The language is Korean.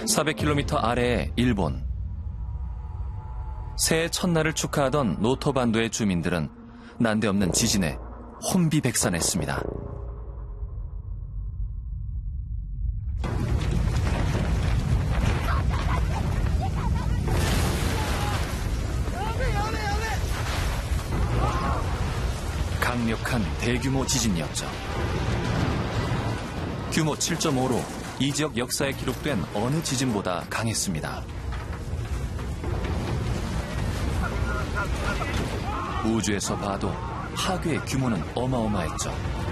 400km 아래의 일본. 새해 첫날을 축하하던 노토반도의 주민들은 난데없는 지진에 혼비백산했습니다. 강력한 대규모 지진이었죠. 규모 7.5로 이 지역 역사에 기록된 어느 지진보다 강했습니다. 우주에서 봐도 파괴의 규모는 어마어마했죠.